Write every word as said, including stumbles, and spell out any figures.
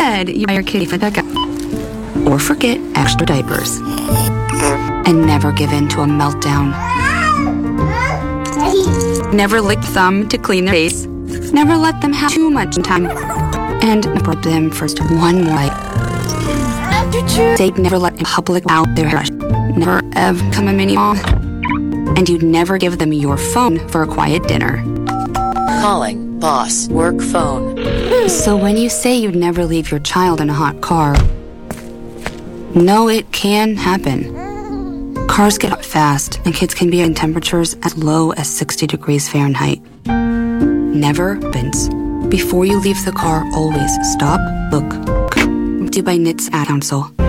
Instead, you buy your kitty for pickup. Or forget extra diapers. And never give in to a meltdown. Never lick thumb to clean their face. Never let them have too much time. And never them first one more night. They never let in public out their hair. Never ever come a mini mom. And you'd never give them your phone for a quiet dinner. Calling boss work phone. So when you say you'd never leave your child in a hot car, no, it can happen. Cars get hot fast, and kids can be in temperatures as low as sixty degrees Fahrenheit. Never, Vince. Before you leave the car, always stop, look. Do by Knits Ad Council.